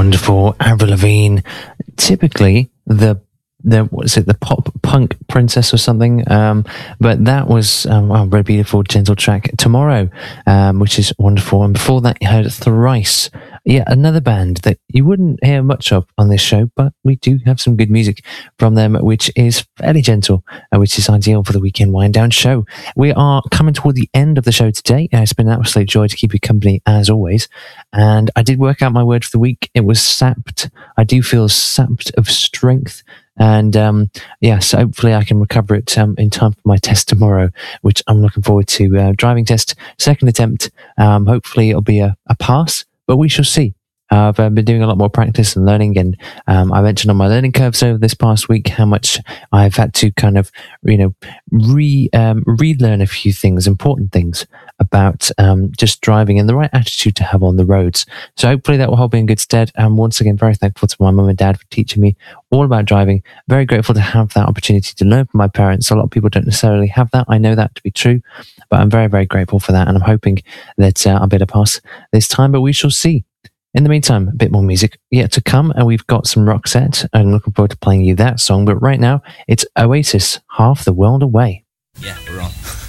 wonderful Avril Lavigne, typically the what is it, the pop punk princess or something, but that was a very beautiful gentle track, Tomorrow, which is wonderful. And before that you heard Thrice, another band that you wouldn't hear much of on this show, but we do have some good music from them, which is fairly gentle, which is ideal for the weekend wind down show. We are coming toward the end of the show today. It's been an absolute joy to keep you company as always, and I did work out my word for the week. It was sapped. I do feel sapped of strength. And so hopefully I can recover it in time for my test tomorrow, which I'm looking forward to. Driving test, second attempt. Hopefully it'll be a pass, but we shall see. I've been doing a lot more practice and learning, and I mentioned on my learning curves over this past week how much I've had to kind of, relearn a few things, important things about just driving and the right attitude to have on the roads. So hopefully that will hold me in good stead. I'm once again very thankful to my mum and dad for teaching me all about driving. Very grateful to have that opportunity to learn from my parents. A lot of people don't necessarily have that. I know that to be true, but I'm very, very grateful for that, and I'm hoping that I'll be able to pass this time, but we shall see. In the meantime, a bit more music yet to come, and we've got some Roxette. I'm looking forward to playing you that song, but right now it's Oasis, Half the World Away. Yeah, we're on.